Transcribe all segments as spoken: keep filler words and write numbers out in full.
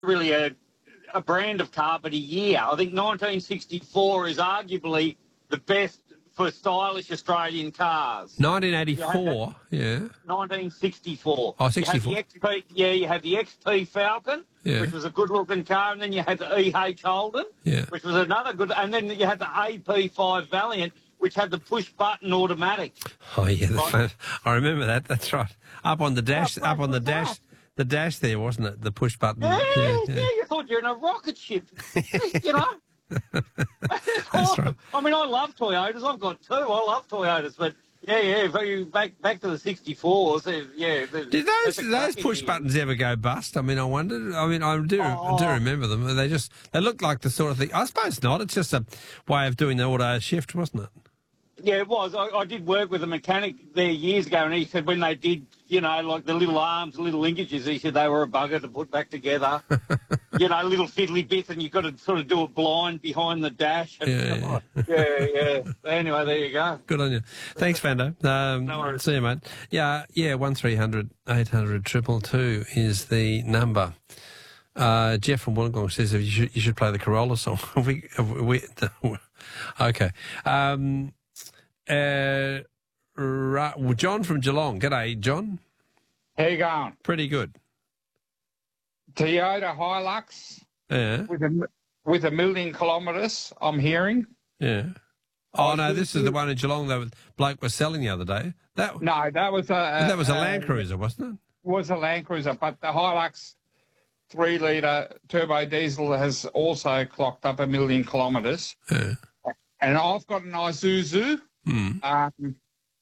really a, a brand of car, but a year. I think nineteen sixty-four is arguably the best for stylish Australian cars. nineteen eighty-four, yeah. nineteen sixty-four. Oh, sixty-four. You had the X P, yeah, you had the X P Falcon, yeah. which was a good-looking car, and then you had the E H Holden, yeah. which was another good, and then you had the A P five Valiant, which had the push-button automatic. Oh, yeah, the right. fun. I remember that, that's right. Up on the dash, How up on the dash, that? the dash there, wasn't it? The push-button. Yeah, yeah, yeah, yeah. you thought you were in a rocket ship, you know? That's right. I mean, I love Toyotas. I've got two. I love Toyotas, but yeah, yeah. Back back to the sixty-fours. Yeah. Did those those push year. buttons ever go bust? I mean, I wondered. I mean, I do oh. do remember them. They just they looked like the sort of thing. I suppose not. It's just a way of doing the auto shift, wasn't it? Yeah, it was. I, I did work with a mechanic there years ago, and he said when they did, you know, like the little arms, the little linkages, he said they were a bugger to put back together. You know, little fiddly bits, and you've got to sort of do it blind behind the dash. And, yeah, yeah. yeah, yeah. Anyway, there you go. Good on you. Thanks, Fando. Um, no worries. See you, mate. Yeah, yeah, one three hundred eight hundred two two two is the number. Uh, Jeff from Wollongong says you should, you should play the Corolla song. we, we, okay. Um... Uh, right, well, John from Geelong. G'day, John. How you going? Pretty good. Toyota Hilux. Yeah. With a, with a million kilometres, I'm hearing. Yeah. Oh, no, this is the one in Geelong that bloke was selling the other day. That No, that was a... That was a a Land Cruiser, wasn't it? Was a Land Cruiser, but the Hilux three litre turbo diesel has also clocked up a million kilometres. Yeah. And I've got an Isuzu. Mm. Um,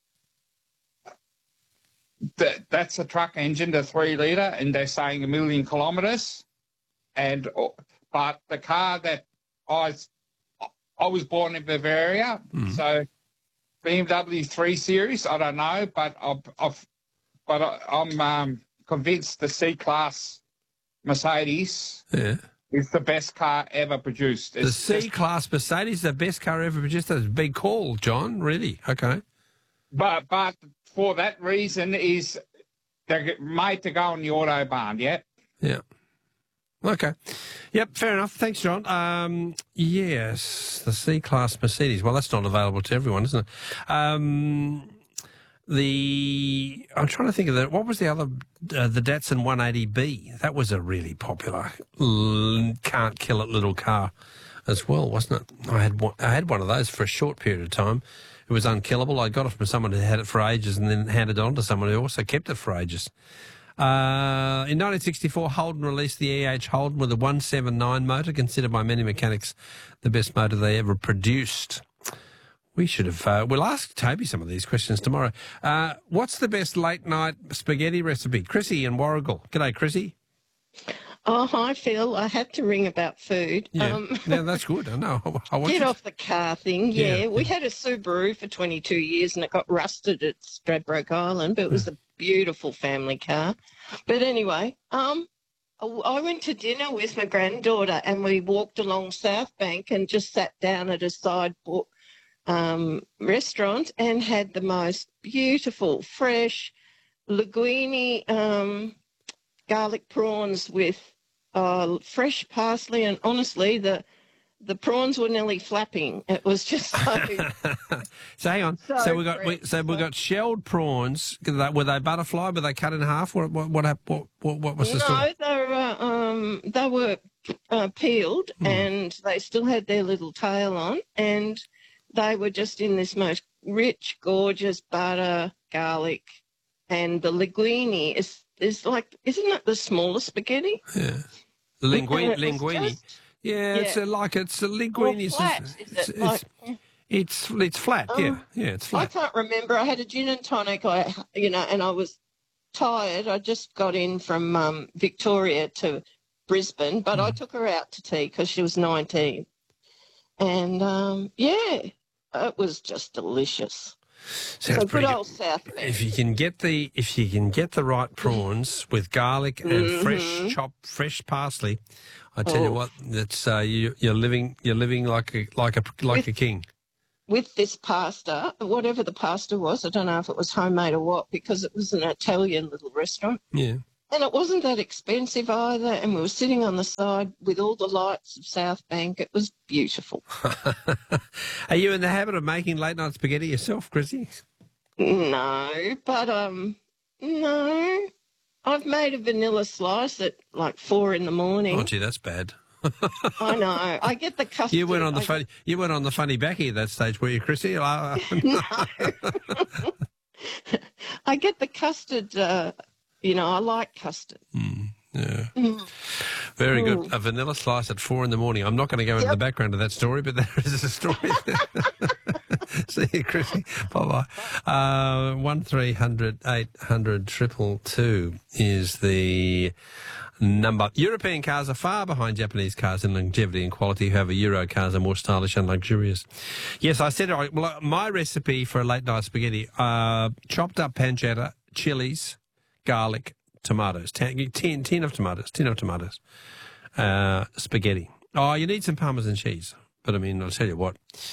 that, that's a truck engine, the three litre, and they're saying a million kilometres. And but the car that I I was born in Bavaria, mm. so B M W three Series. I don't know, but I've, I've but I, I'm um, convinced the C-Class Mercedes. Yeah. It's the best car ever produced. It's the C-Class Mercedes, the best car ever produced. That's a big call, John. Really? Okay. But but for that reason is they're made to go on the Autobahn, yeah? Yeah. Okay. Yep, fair enough. Thanks, John. Um, yes, the C-Class Mercedes. Well, that's not available to everyone, isn't it? Um... The I'm trying to think of that. What was the other? Uh, the Datsun one eighty B. That was a really popular, l- can't kill it little car, as well, wasn't it? I had one, I had one of those for a short period of time. It was unkillable. I got it from someone who had it for ages, and then handed it on to someone who also kept it for ages. Uh, in nineteen sixty-four, Holden released the E H Holden with a one seventy-nine motor, considered by many mechanics the best motor they ever produced. We should have, uh, we'll ask Toby some of these questions tomorrow. Uh, what's the best late night spaghetti recipe? Chrissy in Warrigal. G'day, Chrissy. Oh, hi, Phil. I had to ring about food. Yeah, um, yeah that's good. I know. I want Get you off the car thing. Yeah. Yeah. We had a Subaru for twenty-two years and it got rusted at Stradbroke Island, but it was a beautiful family car. But anyway, um, I went to dinner with my granddaughter and we walked along South Bank and just sat down at a sideboard Um, restaurant and had the most beautiful, fresh linguine um, garlic prawns with uh, fresh parsley, and honestly, the the prawns were nearly flapping. It was just so. so hang on. So, so we got we, fresh. so we got shelled prawns. Were they butterfly? Were they cut in half? What what what what, what, what was the no, story? they were um, they were uh, peeled mm. and they still had their little tail on, and they were just in this most rich, gorgeous butter, garlic, and the linguine is is like, isn't it the smallest spaghetti? Yeah, the linguine. It linguine. just, yeah, yeah, it's a, like it's a linguine. Or flat, it's, is it's, it? it's, Like, it's it's flat. um, yeah, yeah, it's flat. I can't remember. I had a gin and tonic. I, you know, and I was tired. I just got in from um, Victoria to Brisbane, but mm. I took her out to tea because she was nineteen, and um, yeah. It was just delicious. Sounds so pretty good good. old South Bank. If you can get the if you can get the right prawns with garlic and mm-hmm. fresh chopped fresh parsley, I tell oh. you what, that's uh, you, you're living you're living like a like a like with, a king. With this pasta, whatever the pasta was, I don't know if it was homemade or what, because it was an Italian little restaurant. Yeah. And it wasn't that expensive either. And we were sitting on the side with all the lights of South Bank. It was beautiful. Are you in the habit of making late night spaghetti yourself, Chrissy? No, but um, no. I've made a vanilla slice at like four in the morning. Oh, gee, that's bad. I know. I get the custard. You went on the I funny. You went on the funny backy at that stage, were you, Chrissy? Uh, No. I get the custard, uh, you know, I like custard. yeah. Mm. Very good. Mm. A vanilla slice at four in the morning. I'm not going to go into Yep. the background of that story, but there is a story there. See you, Chrissy. Bye bye. Uh, one three hundred eight hundred triple two is the number. European cars are far behind Japanese cars in longevity and quality. However, Euro cars are more stylish and luxurious. Yes, I said it. Well, my recipe for a late night spaghetti: uh, chopped up pancetta, chilies, garlic, tomatoes, ten, tin, tin of tomatoes, tin of tomatoes, uh, spaghetti. Oh, you need some Parmesan cheese, but I mean, I'll tell you what,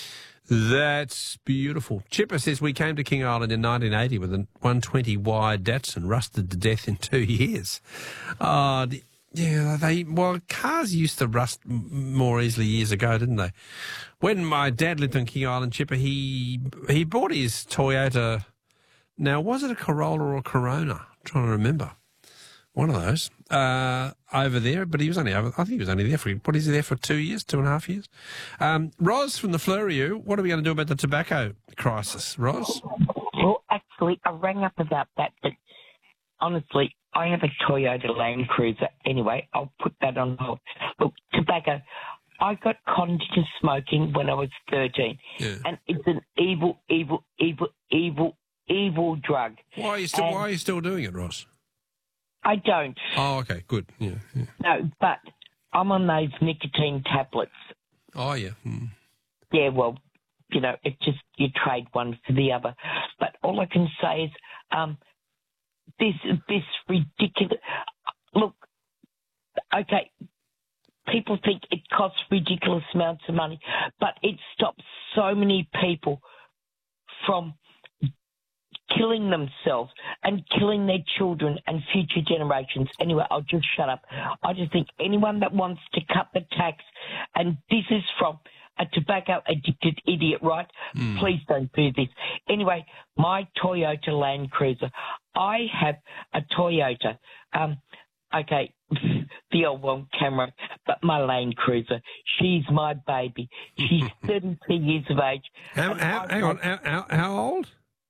that's beautiful. Chipper says we came to King Island in nineteen eighty with a one twenty Y Datsun, rusted to death in two years. Oh, the, yeah, they well, cars used to rust m- more easily years ago, didn't they? When my dad lived on King Island, Chipper, he he bought his Toyota. Now, was it a Corolla or a Corona? I'm trying to remember. One of those uh, over there, but he was only over. I think he was only there for what is he there for two years, two and a half years. Um, Ros from the Fleurieu, what are we going to do about the tobacco crisis, Ros? Well, actually, I rang up about that, but honestly, I have a Toyota Land Cruiser. Anyway, I'll put that on hold. Look, tobacco. I got conned into smoking when I was thirteen, Yeah. and it's an evil, evil, evil, evil, evil drug. Why are you still And Why are you still doing it, Ros? I don't. Oh, okay, good. Yeah, yeah. No, but I'm on those nicotine tablets. Oh, yeah. Mm. Yeah, well, you know, it's just you trade one for the other. But all I can say is, um, this this ridiculous. Look, okay, people think it costs ridiculous amounts of money, but it stops so many people from killing themselves and killing their children and future generations. Anyway, I'll just shut up. I just think anyone that wants to cut the tax, and this is from a tobacco addicted idiot, right? Mm. Please don't do this. Anyway, my Toyota Land Cruiser. I have a Toyota. Um, okay, the old one camera, but my Land Cruiser. She's my baby. She's thirty-two years of age. How, and how, I hang on, how, how, how old?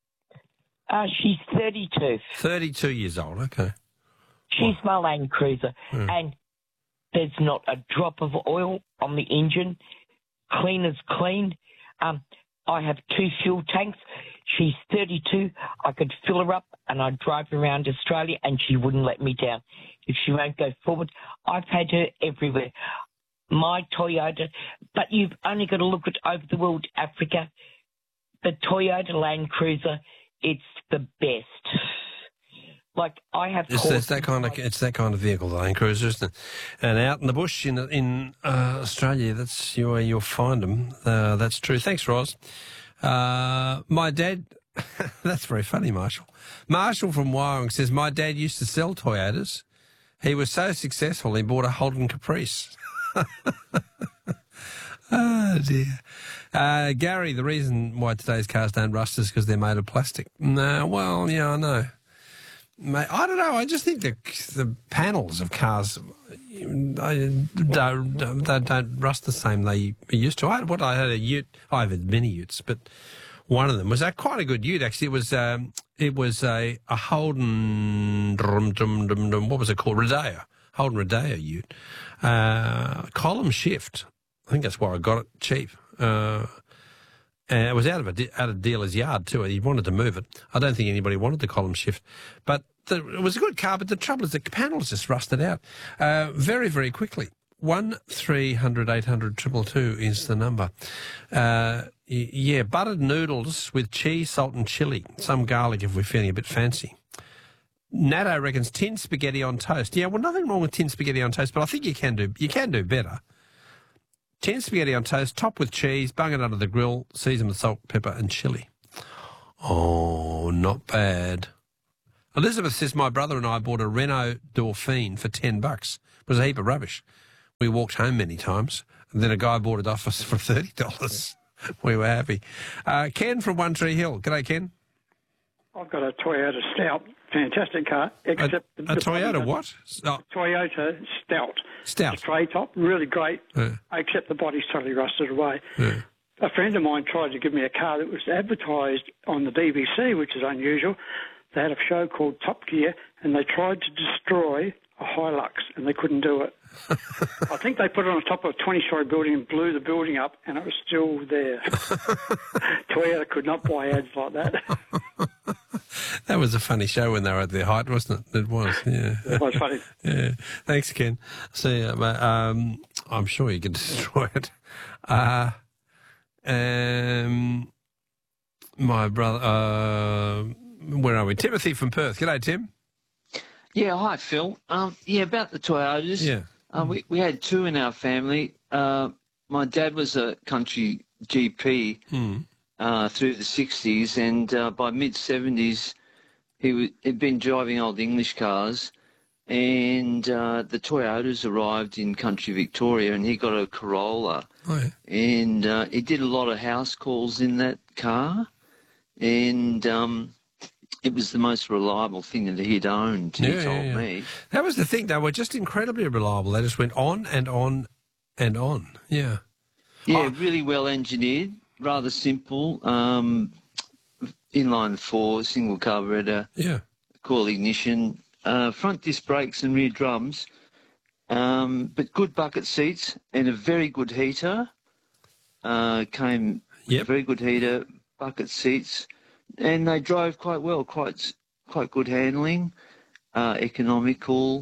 Uh, she's thirty-two. thirty-two years old, okay. She's my Land Cruiser. Hmm. And there's not a drop of oil on the engine. Clean as clean. Um, I have two fuel tanks. She's thirty-two. I could fill her up and I'd drive around Australia and she wouldn't let me down. If she won't go forward, I've had her everywhere. My Toyota, but you've only got to look at over the world, Africa. The Toyota Land Cruiser, it's the best. Like I have. It's, it's that kind of it's that kind of vehicle, the Land Cruiser, isn't it? And out in the bush in in uh, Australia, that's where you'll find them. Uh, that's true. Thanks, Ros. Uh, my dad. That's very funny, Marshall. Marshall from Wyong says my dad used to sell Toyotas. He was so successful, he bought a Holden Caprice. Oh, dear. Uh, Gary, the reason why today's cars don't rust is because they're made of plastic. No, well, yeah, I know. Mate, I don't know. I just think the the panels of cars I don't, don't, don't rust the same they used to. I had, what I had a Ute. I have many Utes, but one of them was a, quite a good Ute. Actually, it was um, it was a, a Holden. Drum, drum, drum, drum, what was it called? Rodeo. Holden Rodeo Ute. Uh, column shift. I think that's why I got it cheap. Uh, and it was out of a de- out of dealer's yard too. He wanted to move it. I don't think anybody wanted the column shift, but the, it was a good car. But the trouble is the panels just rusted out uh, very very quickly. One three hundred eight hundred triple two is the number. Uh, y- yeah, buttered noodles with cheese, salt, and chili. Some garlic if we're feeling a bit fancy. Natto reckons tin spaghetti on toast. Yeah, well, nothing wrong with tin spaghetti on toast, but I think you can do you can do better. Tin spaghetti on toast, topped with cheese, bung it under the grill, season with salt, pepper, and chili. Oh, not bad. Elizabeth says, my brother and I bought a Renault Dauphine for ten bucks. It was a heap of rubbish. We walked home many times, and then a guy bought it off us for thirty dollars. We were happy. Uh, Ken from One Tree Hill. G'day, Ken. I've got a Toyota Stout, fantastic car. Except A, the, a the Toyota what? Oh, Toyota Stout. Stout. Straight top, really great, Yeah. except the body's totally rusted away. Yeah. A friend of mine tried to give me a car that was advertised on the B B C, which is unusual. They had a show called Top Gear, and they tried to destroy a Hilux, and they couldn't do it. I think they put it on top of a twenty-story building and blew the building up, and it was still there. Toyota could not buy ads like that. That was a funny show when they were at their height, wasn't it? It was, yeah. It was funny. Yeah. Thanks, Ken. See ya, mate. Um, I'm sure you could destroy it. Uh, um, my brother, uh, where are we? Timothy from Perth. G'day, Tim. Yeah, hi, Phil. Um, yeah, about the Toyotas. Yeah. Uh, we, we had two in our family. Uh, my dad was a country G P Hmm. uh, through the sixties, and uh, by mid-seventies, he w- had been driving old English cars, and uh, the Toyotas arrived in country Victoria, and he got a Corolla. Oh, yeah. And uh, he did a lot of house calls in that car, and um, it was the most reliable thing that he'd owned, he Yeah, told yeah, yeah. me. That was the thing. They were just incredibly reliable. They just went on and on and on. Yeah. Yeah, Oh. really well engineered, rather simple, um, inline four, single carburetor, Yeah. coil ignition, uh, front disc brakes and rear drums, um, but good bucket seats and a very good heater. Uh, came with Yep. a very good heater, bucket seats, and they drove quite well, quite quite good handling, uh, economical,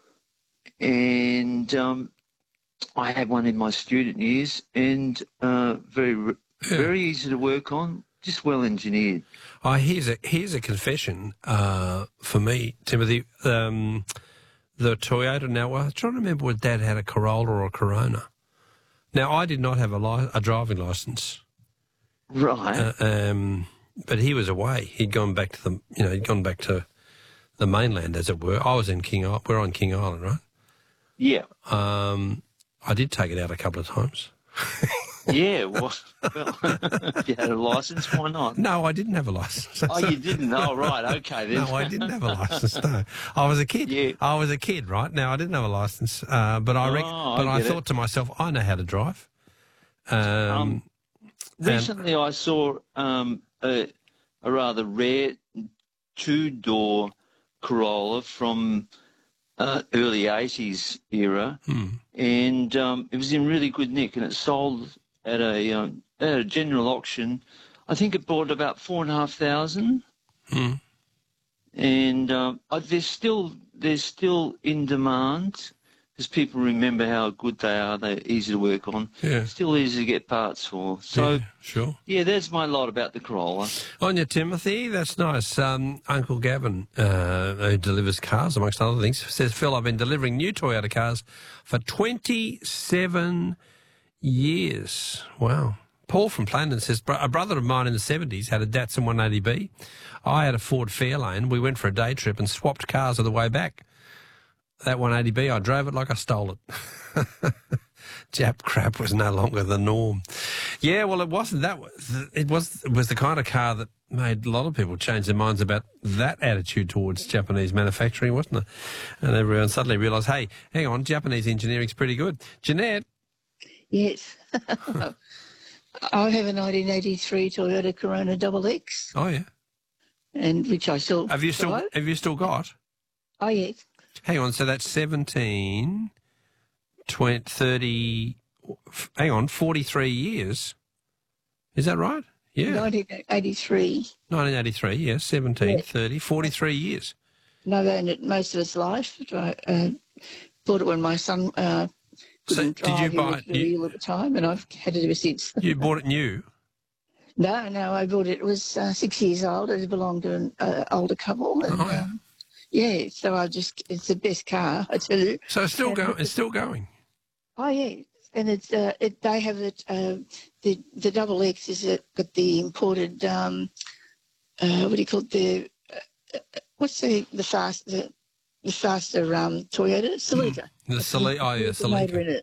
and um, I had one in my student years, and uh, very Yeah. very easy to work on, just well engineered. Oh, here's a here's a confession uh, for me, Timothy. Um, the Toyota. Now, I'm trying to remember whether Dad had a Corolla or a Corona. Now, I did not have a, li- a driving license, Right. uh, um, but he was away. He'd gone back to the, you know, he'd gone back to the mainland, as it were. I was in King Island. We're on King Island, right? yeah. Um, I did take it out a couple of times. Yeah. Well, well if you had a license, why not? No, I didn't have a license. Oh, you didn't? Oh, right. Okay, then. No, I didn't have a license. No, I was a kid. Yeah. I was a kid, right? Now I didn't have a license, uh, but I rec- Oh, I but I get it. thought to myself, I know how to drive. Um, Um, Recently, I saw um, a, a rather rare two-door Corolla from uh, early eighties era, hmm. and um, it was in really good nick, and it sold at a um, at a general auction. I think it bought about four and a half thousand, Hmm. and um, uh, they're still they're still in demand because people remember how good they are. They're easy to work on. Yeah. Still easy to get parts for. So. Yeah, sure. Yeah, that's my lot about the Corolla. On you, Timothy. That's nice. Um, Uncle Gavin, uh, who delivers cars, amongst other things, says, Phil, I've been delivering new Toyota cars for twenty-seven years. Wow. Paul from Plandon says, "Bro- a brother of mine in the seventies had a Datsun one eighty B. I had a Ford Fairlane. We went for a day trip and swapped cars on the way back. That one eighty B, I drove it like I stole it." Jap crap was no longer the norm. Yeah, well, it wasn't. That was it was it was the kind of car that made a lot of people change their minds about that attitude towards Japanese manufacturing, wasn't it? And everyone suddenly realised, hey, hang on, Japanese engineering's pretty good. Jeanette, Yes. I have a nineteen eighty-three Toyota Corona Double X, oh yeah, and which I still have you still drive. have you still got? Oh yes. Hang on, so that's seventeen, twenty, thirty, hang on, forty-three years. Is that right? Yeah. nineteen eighty-three. nineteen eighty-three, yeah, seventeen, Yeah. thirty, forty-three years. And I've owned it most of its life. I uh, bought it when my son uh, So couldn't did you drive. He buy was it- very you- ill at the time, and I've had it ever since. You bought it new? No, no, I bought it. It was uh, six years old. It belonged to an uh, older couple. And, Oh, yeah. um, yeah, so I just, it's the best car, I tell you. So it's still And going. it- It's still going. Oh yeah, and it's uh, it, they have it. Uh, the the double X is it got the imported um, uh, what do you call it? The uh, what's the the fast the, the faster um Toyota Celica. The Celica, oh yeah, What's the motor Celica. in it?